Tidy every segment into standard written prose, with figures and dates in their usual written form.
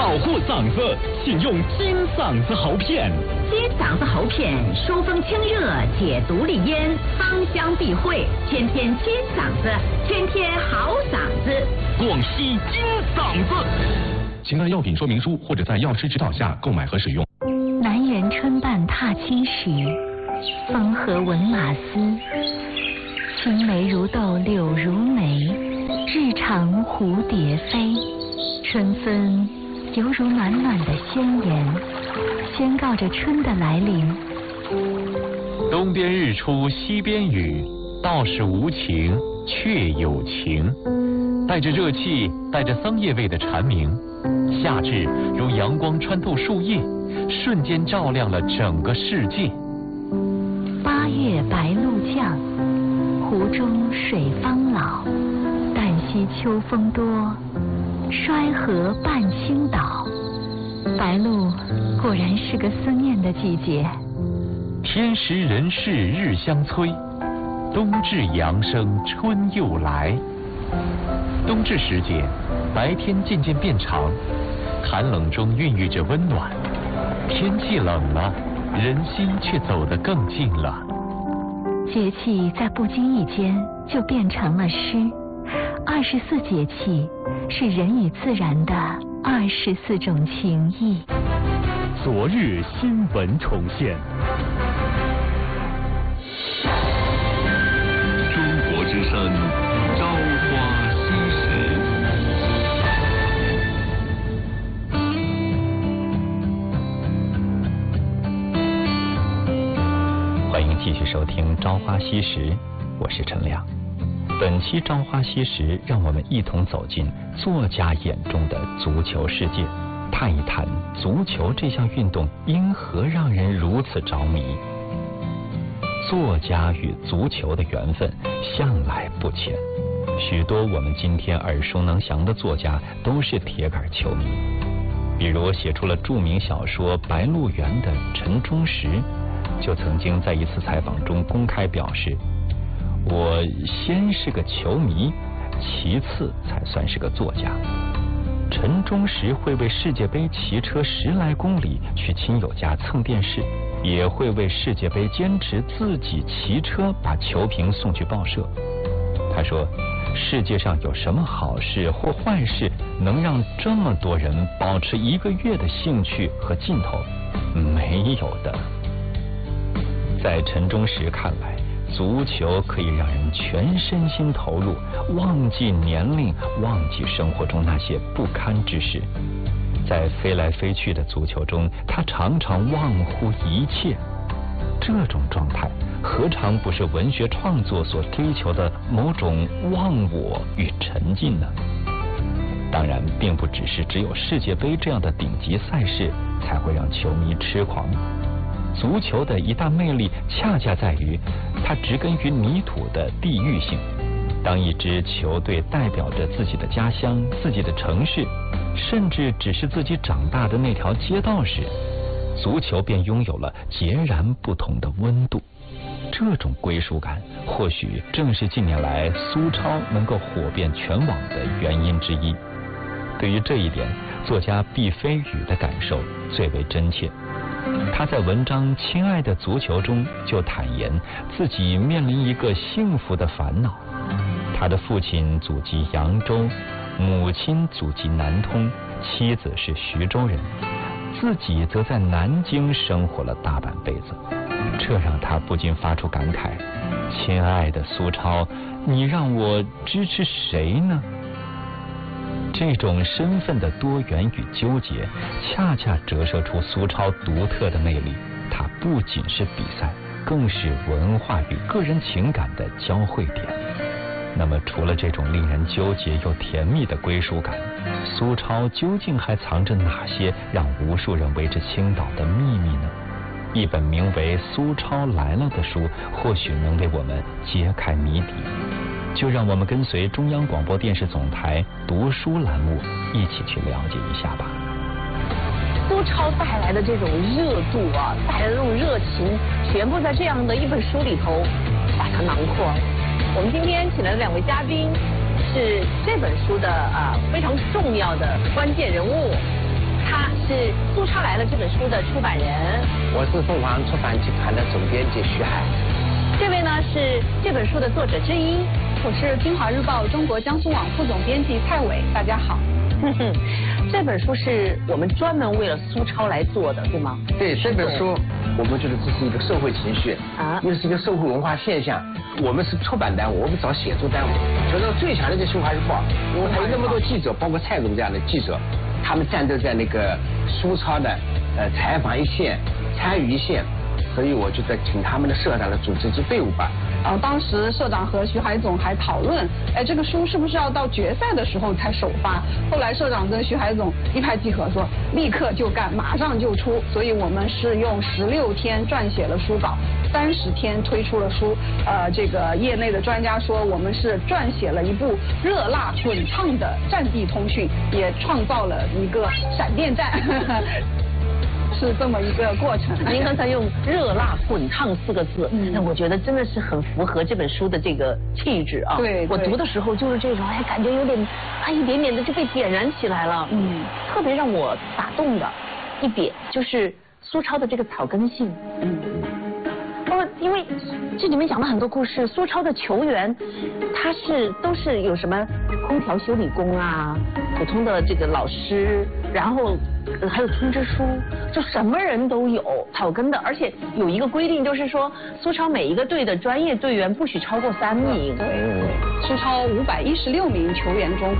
保护嗓子，请用金嗓子喉片。 金嗓子喉片疏风清热，解毒利咽，芳香避秽，天天金嗓子，天天好嗓子。 广西金嗓子，请按药品说明书或者在药师指导下购买和使用。 南园春半踏青时，风和闻马嘶。青梅如豆柳如眉，日长蝴蝶飞。春分犹如暖暖的宣言，宣告着春的来临。 东边日出西边雨，道是无晴却有晴。带着热气，带着桑叶味的蝉鸣，夏至如阳光穿透树叶，瞬间照亮了整个世界。 8月白露降，湖中水方老。旦夕秋风多，衰河半倾倒。白露果然是个思念的季节。 天时人事日相催，冬至阳生春又来。冬至时节，白天渐渐变长，寒冷中孕育着温暖。天气冷了，人心却走得更近了。 节气在不经意间就变成了诗。24节气是人与自然的24种情谊。 昨日新闻重现。中国之声，朝花夕拾。 欢迎继续收听《朝花夕拾》，我是陈亮。本期《朝花夕拾》，让我们一同走进作家眼中的足球世界，探一探足球这项运动因何让人如此着迷。作家与足球的缘分向来不浅，许多我们今天耳熟能详的作家都是铁杆球迷。比如写出了著名小说《白鹿原》的陈忠实，就曾经在一次采访中公开表示，我先是个球迷，其次才算是个作家。陈忠实会为世界杯骑车10来公里去亲友家蹭电视，也会为世界杯坚持自己骑车把球评送去报社。他说，世界上有什么好事或坏事能让这么多人保持1个月的兴趣和劲头？没有的。在陈忠实看来，足球可以让人全身心投入，忘记年龄，忘记生活中那些不堪之事。在飞来飞去的足球中，他常常忘乎一切。这种状态何尝不是文学创作所追求的某种忘我与沉浸呢？当然，并不只有世界杯这样的顶级赛事才会让球迷痴狂。足球的一大魅力恰恰在于它植根于泥土的地域性。当一支球队代表着自己的家乡、自己的城市，甚至只是自己长大的那条街道时，足球便拥有了截然不同的温度。这种归属感或许正是近年来苏超能够火遍全网的原因之一。对于这一点，作家毕飞宇的感受最为真切。他在文章《亲爱的足球》中就坦言自己面临一个幸福的烦恼。他的父亲祖籍扬州，母亲祖籍南通，妻子是徐州人，自己则在南京生活了大半辈子。这让他不禁发出感慨：亲爱的苏超，你让我支持谁呢？这种身份的多元与纠结，恰恰折射出苏超独特的魅力。它不仅是比赛，更是文化与个人情感的交汇点。那么，除了这种令人纠结又甜蜜的归属感，苏超究竟还藏着哪些让无数人为之倾倒的秘密呢？一本名为《苏超来了》的书，或许能为我们揭开谜底。就让我们跟随中央广播电视总台读书栏目一起去了解一下吧。 苏超带来的这种热度啊，带来的这种热情，全部在这样的一本书里头把它囊括。我们今天请来的2位嘉宾是这本书的非常重要的关键人物， 是《苏超来了》这本书的出版人。 我是凤凰出版集团的总编辑徐海。 这位呢是这本书的作者之一。 我是《京华日报》中国江苏网副总编辑蔡伟，大家好。 这本书是我们专门为了苏超来做的，对吗？ 对，这本书我们觉得这是一个社会情绪啊， 又是一个社会文化现象。我们是出版单位，我们找写作单位，觉得最强的就是《京华日报》，因为还有那么多记者，包括蔡总这样的记者，他们战斗在那个苏超的采访一线、参与一线，所以我就在请他们的社长来组织一支队伍吧。 当时社长和徐海总还讨论，这个书是不是要到决赛的时候才首发？后来社长跟徐海总一拍即合，说立刻就干，马上就出。所以我们是用16天撰写了书稿，30天推出了书。这个业内的专家说，我们是撰写了一部热辣滚烫的战地通讯，也创造了一个闪电战。是这么一个过程。 您刚才用“热辣滚烫”4个字，那我觉得真的是很符合这本书的这个气质啊。 对， 我读的时候就是这种，感觉有点，一点点的就被点燃起来了。特别让我打动的一点就是苏超的这个草根性。因为这里面讲了很多故事，苏超的球员，他都是有什么空调修理工啊，普通的这个老师，然后还有通知书，就什么人都有，草根的，而且有一个规定，就是说苏超每一个队的专业队员不许超过3名。 对，苏超516名球员中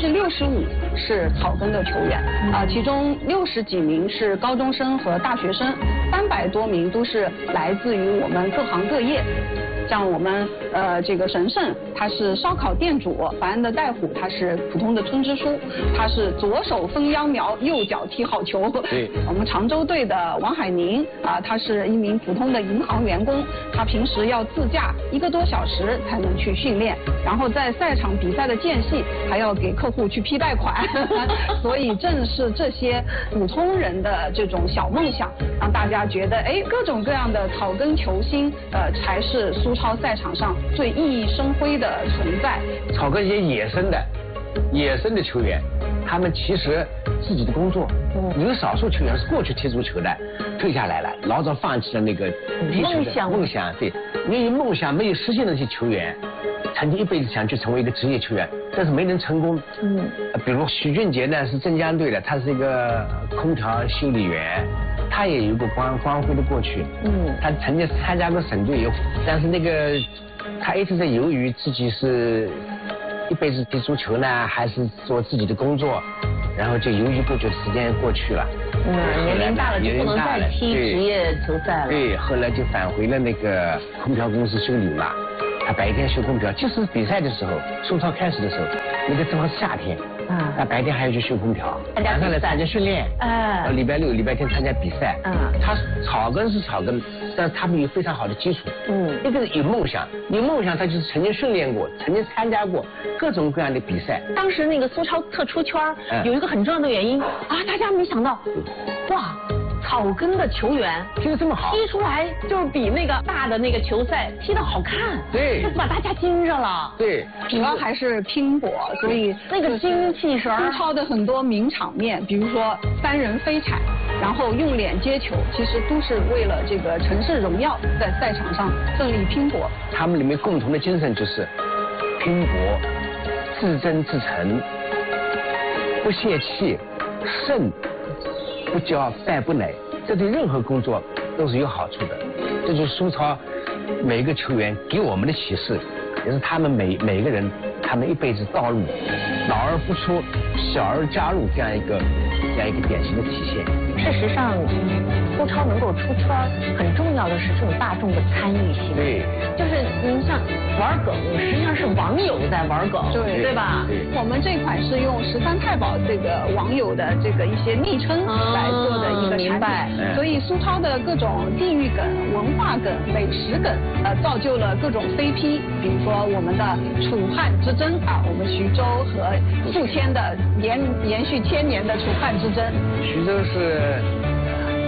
65%是草根的球员其中60几名是高中生和大学生，300多名都是来自于我们各行各业。像我们这个神圣，他是烧烤店主；淮安的带虎，他是普通的村支书，他是左手分秧苗，右脚踢好球。 对， 我们常州队的王海宁他是一名普通的银行员工，他平时要自驾1个多小时才能去训练，然后在赛场比赛的间隙还要给客户去批贷款。所以正是这些普通人的这种小梦想，让大家觉得各种各样的草根球星才是苏超赛场上最熠熠生辉的存在。 草根一些野生的球员，他们其实自己的工作，有少数球员是过去踢足球的，退下来了，老早放弃了那个梦想。对，因为梦想没有实现的那些球员，曾经一辈子想去成为一个职业球员，但是没能成功。比如徐俊杰呢是镇江队的，他是一个空调修理员。他也有过光辉的过去，他曾经参加过省队，但是他一直在犹豫自己是一辈子踢足球呢，还是做自己的工作，然后就犹豫过去，时间过去了。 年龄大了就不能再踢职业球赛了。 对，后来就返回了那个空调公司修理嘛。他白天修空调，就是比赛的时候，苏超开始的时候，那个正好是夏天，他白天还要去修空调，晚上来参加训练，礼拜6、礼拜天参加比赛，他草根是草根，但是他们有非常好的基础，一个有梦想，他就是曾经训练过，曾经参加过各种各样的比赛。 当时那个苏超特出圈有一个很重要的原因大家没想到，哇！草根的球员踢得这么好， 踢出来就是比那个大的那个球赛踢得好看， 对， 就把大家惊着了。 对， 主要还是拼搏，所以那个精气神。 苏超的很多名场面，比如说3人飞铲，然后用脸接球，其实都是为了这个城市荣耀，在赛场上奋力拼搏。 他们里面共同的精神就是拼搏、自争自成、不泄气、胜不骄败不馁，这对任何工作都是有好处的。这就是苏超每一个球员给我们的启示，也是他们每个人他们一辈子道路老而不出，小而加入这样一个典型的体现。 事实上，苏超能够出圈，很重要的是这种大众的参与性。 对， 就是您像玩梗，实际上是网友在玩梗，对吧？ 对。 我们这款是用13太保这个网友的这个一些昵称来做的一个产品，所以苏超的各种地域梗、文化梗、美食梗，造就了各种CP。比如说我们的楚汉之争我们徐州和宿迁的延续1000年的楚汉之争。 徐州是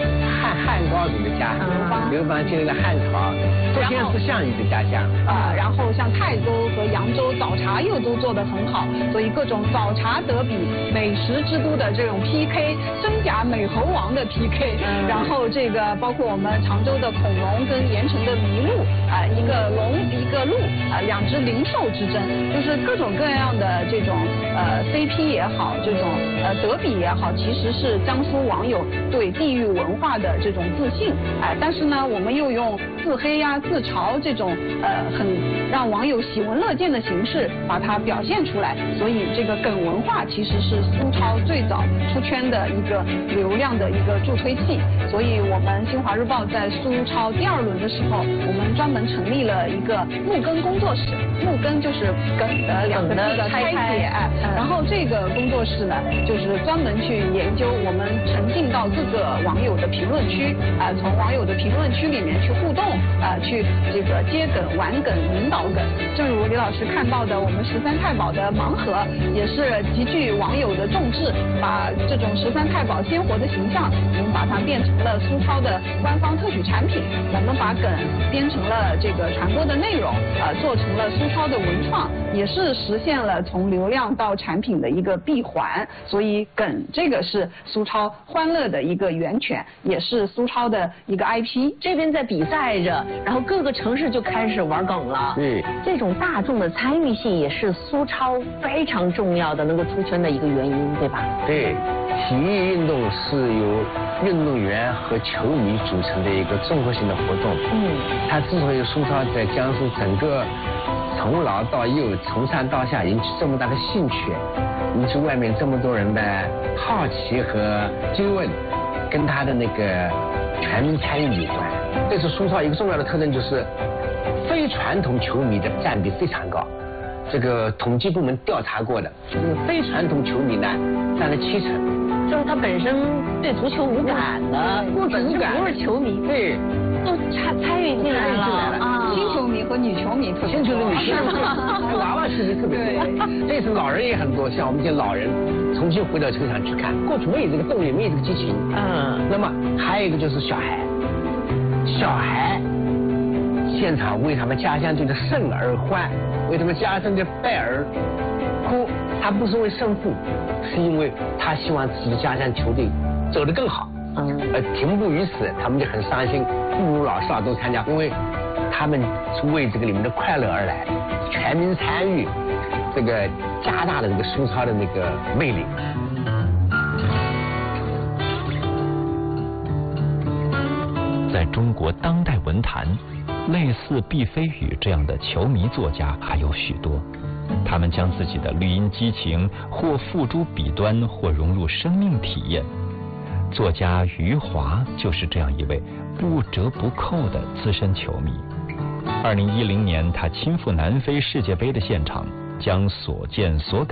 汉高祖的家乡，刘邦建立了汉朝，首先是项羽的家乡然后像泰州和扬州早茶又都做得很好，所以各种早茶德比、美食之都的这种 PK， 真假美猴王的 PK，然后这个包括我们常州的孔融跟盐城的麋鹿一个龙一个鹿两只灵兽之争，就是各种各样的这种CP 也好，这种德比也好，其实是江苏网友对地域文化的这种自信但是呢，我们又用自黑呀、自嘲这种很让网友喜闻乐见的形式把它表现出来，所以这个梗文化其实是苏超最早出圈的一个流量的一个助推器。所以我们新华日报在苏超第2轮的时候，我们专门成立了一个木根工作室，木根就是梗的2个字的拆解然后这个工作室呢，就是专门去研究，我们沉浸到各个网友的评论区从网友的评论区里面去互动去这个接梗、玩梗、引导梗。正如李老师看到的，我们13太保的盲盒也是极具网友的重视，把这种13太保鲜活的形象，我们把它变成了苏超的官方特许产品，我们把梗编成了这个传播的内容做成了苏超的文创，也是实现了从流量到产品的一个闭环。所以梗这个是苏超欢乐的一个源泉，也是苏超的一个 IP。 这边在比赛着，然后各个城市就开始玩梗了。这种大众的参与性也是苏超非常重要的能够出圈的一个原因，对吧？ 对，体育运动是由运动员和球迷组成的一个综合性的活动。它之所以苏超在江苏整个从老到幼、从上到下引起这么大的兴趣，引起外面这么多人的好奇和追问，跟他的那个全民参与有关。这是苏超一个重要的特征，就是非传统球迷的占比非常高。这个统计部门调查过的，非传统球迷呢占了70%。 就是他本身对足球无感的，不是球迷， 对， 都参与进来了新球迷和女球迷特别多， 新球迷、女球迷，娃娃球迷特别多。这次老人也很多，像我们这些老人重新回到球场去看，过去没有这个动力，没有这个激情。那么还有一个就是小孩现场为他们家乡队的胜而欢，为他们家乡队败而哭。他不是为胜负，是因为他希望自己的家乡球队走得更好。停步于此，他们就很伤心。父母老少都参加，因为他们是为这个里面的快乐而来，全民参与，这个加大了这个苏超的那个魅力。 在中国当代文坛，类似毕飞宇这样的球迷作家还有许多，他们将自己的绿茵激情或付诸笔端，或融入生命体验。作家余华就是这样一位不折不扣的资深球迷。2010年，他亲赴南非世界杯的现场，将所见所感